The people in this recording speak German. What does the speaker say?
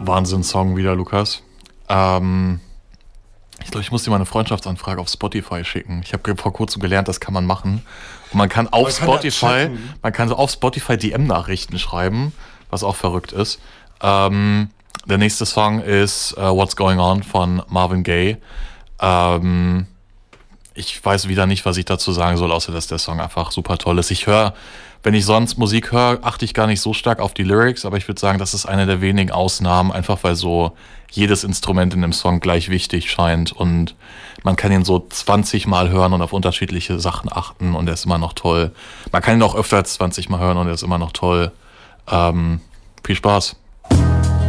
Wahnsinnssong wieder, Lukas. Ich glaube, ich muss dir mal eine Freundschaftsanfrage auf Spotify schicken. Ich habe vor kurzem gelernt, das kann man machen. Und man kann so auf Spotify DM-Nachrichten schreiben, was auch verrückt ist. Der nächste Song ist What's Going On von Marvin Gaye. Ich weiß wieder nicht, was ich dazu sagen soll, außer dass der Song einfach super toll ist. Wenn ich sonst Musik höre, achte ich gar nicht so stark auf die Lyrics, aber ich würde sagen, das ist eine der wenigen Ausnahmen, einfach weil so jedes Instrument in dem Song gleich wichtig scheint und man kann ihn so 20 Mal hören und auf unterschiedliche Sachen achten und er ist immer noch toll. Man kann ihn auch öfter als 20 Mal hören und er ist immer noch toll. Viel Spaß.